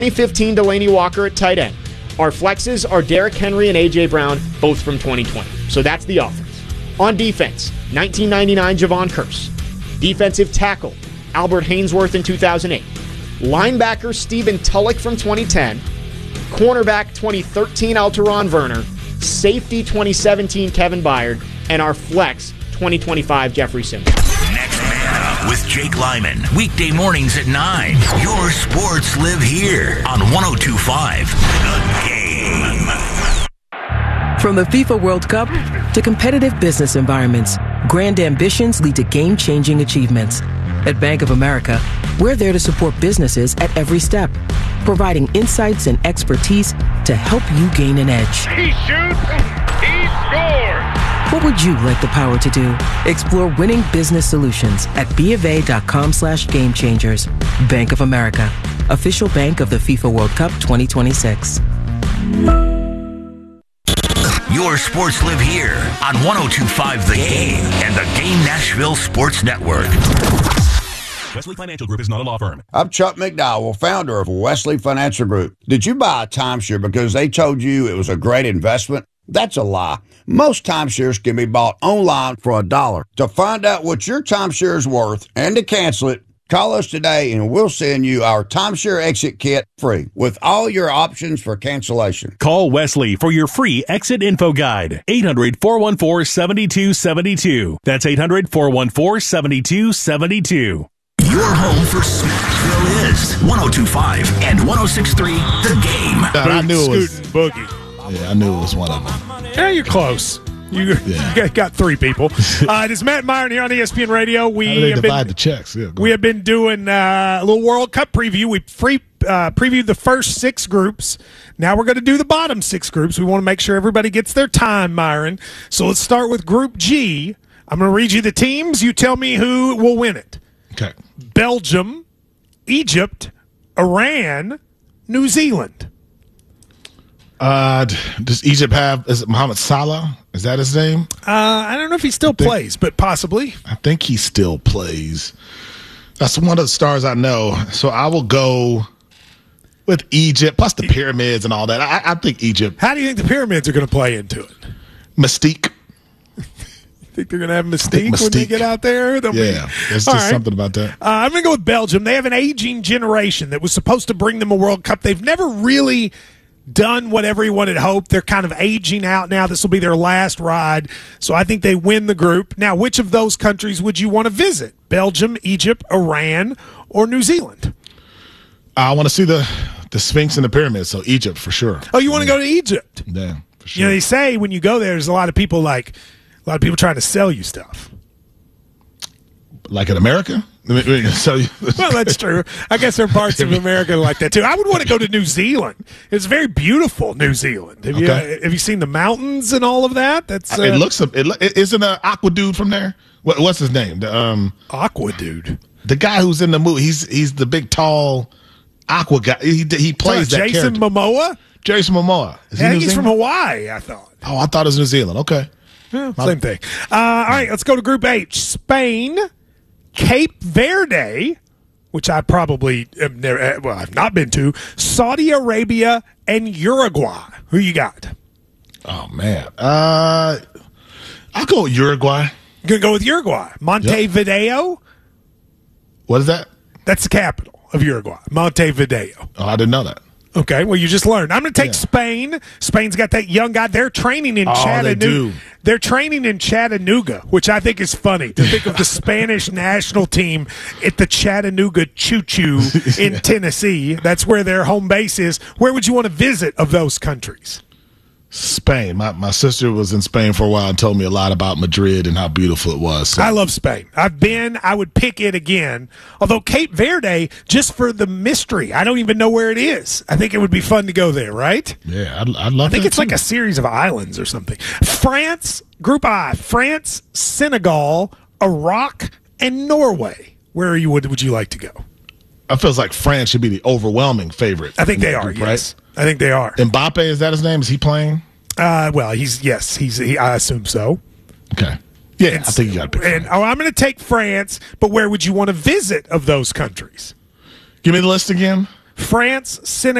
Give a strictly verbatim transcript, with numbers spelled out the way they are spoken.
twenty fifteen Delaney Walker at tight end. Our flexes are Derrick Henry and A J. Brown, both from twenty twenty. So that's the offense. On defense, nineteen ninety-nine Javon Curse. Defensive tackle, Albert Hainsworth in two thousand eight. Linebacker, Stephen Tulloch from twenty ten. Cornerback, twenty thirteen Alteron Werner. Safety, twenty seventeen Kevin Byard. And our flex, twenty twenty-five Jeffrey Simmons. Next Man Up with Jake Lyman. Weekday mornings at nine. Your sports live here on one oh two point five The Game. From the FIFA World Cup to competitive business environments, grand ambitions lead to game-changing achievements. At Bank of America, we're there to support businesses at every step, providing insights and expertise to help you gain an edge. He shoots, he scores! What would you like the power to do? Explore winning business solutions at BofA.com slash game changers. Bank of America, official bank of the FIFA World Cup twenty twenty-six. Your sports live here on one oh two point five The Game and the Game Nashville Sports Network. Wesley Financial Group is not a law firm. I'm Chuck McDowell, founder of Wesley Financial Group. Did you buy a timeshare because they told you it was a great investment? That's a lie. Most timeshares can be bought online for a dollar. To find out what your timeshare is worth and to cancel it, call us today and we'll send you our timeshare exit kit free with all your options for cancellation. Call Wesley for your free exit info guide. eight hundred, four one four, seven two seven two. That's eight hundred, four one four, seven two seven two. Your home for Smashville is one oh two point five and one oh six point three The Game. I knew it was Scootin' Boogie. Yeah, I knew it was one of them. Yeah, you're close. You, Yeah. you got three people. Uh, it is Matt Myron here on E S P N Radio. We How do they have divide been, the checks? Yeah, go we ahead. have been doing uh, a little World Cup preview. We free uh, previewed the first six groups. Now we're going to do the bottom six groups. We want to make sure everybody gets their time, Myron. So let's start with Group G. I'm going to read you the teams. You tell me who will win it. Okay. Belgium, Egypt, Iran, New Zealand. Uh, does Egypt have, is it Mohamed Salah? Is that his name? Uh, I don't know if he still think- plays, but possibly. I think he still plays. That's one of the stars I know. So I will go with Egypt, plus the pyramids and all that. I, I think Egypt. How do you think the pyramids are going to play into it? Mystique. Think they're going to have mystique, Mystique. when they get out there? They'll be- Yeah, there's All just right. something about that. Uh, I'm going to go with Belgium. They have an aging generation that was supposed to bring them a World Cup. They've never really done what everyone had hoped. They're kind of aging out now. This will be their last ride. So I think they win the group. Now, which of those countries would you want to visit? Belgium, Egypt, Iran, or New Zealand? I want to see the, the Sphinx and the pyramids, so Egypt for sure. Oh, you want to go to Egypt? Yeah, for sure. You know, they say when you go there, there's a lot of people like a lot of people trying to sell you stuff. Like in America? I mean, I mean, so Well, that's true. I guess there are parts of America like that too. I would want to go to New Zealand. It's very beautiful, New Zealand. Have you Okay. uh, have you seen the mountains and all of that? That's uh, it looks. It, lo- isn't an Aqua dude from there? What, what's his name? The um, Aqua dude. the guy who's in the movie. He's he's the big tall Aqua guy. He he plays that Jason character. Momoa. Jason Momoa. Is he I New think he's from Zealand? Hawaii. I thought. Oh, I thought it was New Zealand. Okay. Yeah, same thing. Uh, all right, let's go to Group H. Spain, Cape Verde, which I probably have never, well, I've not been to, Saudi Arabia, and Uruguay. Who you got? Oh man. Uh, I'll go with Uruguay. You're going to go with Uruguay. Montevideo, What is that? that's the capital of Uruguay. Montevideo. Oh, I didn't know that. Okay, well, you just learned. I'm going to take Yeah. Spain. Spain's got that young guy. They're training in Oh, they Chattanooga. do. They're training in Chattanooga, which I think is funny to think of the Spanish national team at the Chattanooga Choo Choo in Tennessee. That's where their home base is. Where would you want to visit of those countries? Spain. My my sister was in Spain for a while and told me a lot about Madrid and how beautiful it was. So. I love Spain. I've been. I would pick it again. Although Cape Verde, just for the mystery, I don't even know where it is. I think it would be fun to go there, right? Yeah, I'd, I'd love I think that it's like too. a series of islands or something. France, Group I, France, Senegal, Iraq, and Norway. Where you would would you like to go? I feels like France should be the overwhelming favorite. I think in they that are. group, Yes, I think they are. Mbappe, is that his name? Is he playing? Uh, well, he's yes, he's. He, I assume so. Okay. Yeah, I think you got to pick And France. oh, I'm going to take France. But where would you want to visit of those countries? Give me the list again. France, Senegal.